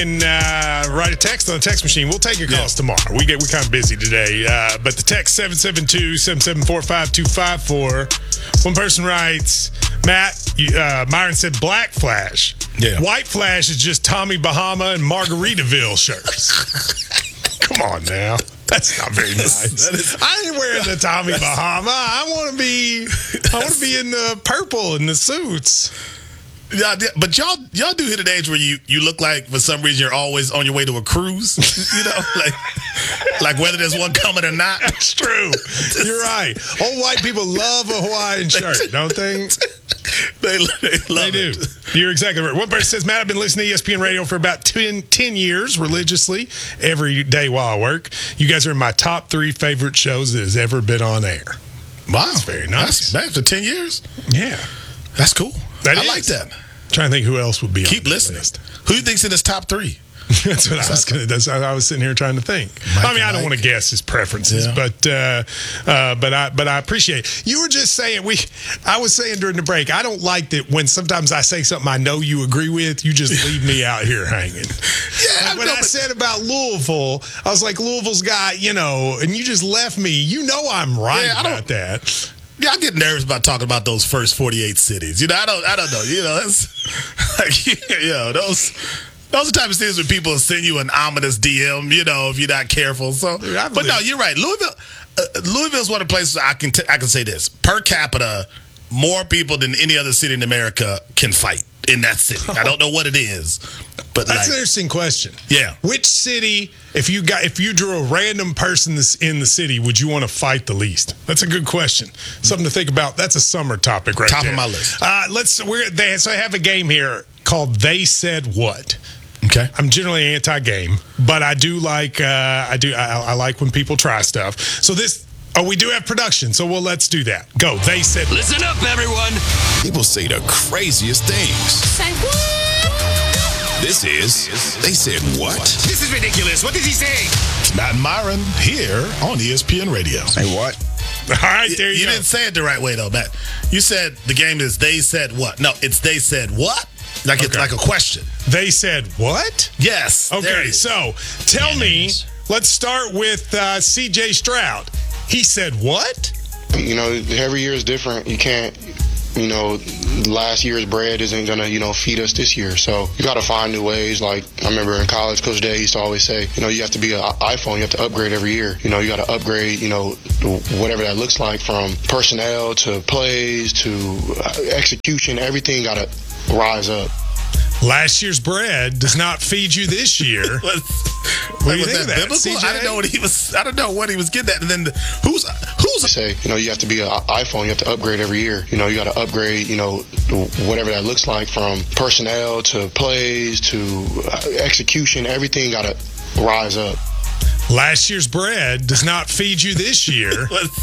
And write a text on the text machine. We'll take your calls tomorrow. We're kind of busy today. But the text 772-774-5254. One person writes, Matt, Myron said Black Flash. Yeah. White Flash is just Tommy Bahama and Margaritaville shirts. Come on now. That's not very nice. I ain't wearing the Tommy Bahama. I want to be in the purple and the suits. Yeah, but y'all do hit an age where you look like for some reason you're always on your way to a cruise. like whether there's one coming or not. That's true. You're right. Old white people love a Hawaiian shirt, don't they? They love do. it. You're exactly right. One person says, Matt, I've been listening to ESPN Radio for about 10 years religiously every day while I work. You guys are my top 3 favorite shows that has ever been on air. Wow. That's very nice. That's after 10 years? Yeah. That's cool. I like that. Trying to think who else would be Keep on the listening. list. Who do you think's in his top 3? That's what I was sitting here trying to think. I don't want to guess his preferences, but I appreciate it. You were just saying I was saying during the break, I don't like that when sometimes I say something I know you agree with, you just leave me out here hanging. Yeah, when I said about Louisville, I was like, Louisville's got, and you just left me. You know I'm right about that. Yeah, I get nervous about talking about those first 48 cities. I don't know. That's like, those are the type of things where people send you an ominous DM, if you're not careful. So, but no, you're right. Louisville's one of the places I can say this. Per capita, more people than any other city in America can fight in that city. I don't know what it is, but that's an interesting question. Yeah, which city, if you drew a random person in the city, would you want to fight the least? That's a good question. Something to think about. That's a summer topic, right? Top there. of my list. So I have a game here called They Said What. Okay. I'm generally anti-game, but I do like I like when people try stuff. So we do have production, so let's do that. Go. They said. Listen up, everyone. People say the craziest things. Say what? This is They Said What? This is ridiculous. What did he say? Matt and Myron here on ESPN Radio. Say what? All right, there you go. You didn't say it the right way, though, Matt. You said the game is They Said What? No, it's They Said What? It's like a question. They said what? Yes. Okay, so tell me, let's start with CJ Stroud. He said what? Every year is different. You can't, last year's bread isn't going to, feed us this year. So you got to find new ways. Like I remember in college, Coach Day used to always say, you have to be an iPhone. You have to upgrade every year. You got to upgrade, whatever that looks like, from personnel to plays to execution. Everything got to rise up. Last year's bread does not feed you this year. Was that biblical? CJ? I didn't know what he was. I don't know what he was getting at. And then who's say? You have to be an iPhone. You have to upgrade every year. You got to upgrade. Whatever that looks like, from personnel to plays to execution. Everything got to rise up. Last year's bread does not feed you this year.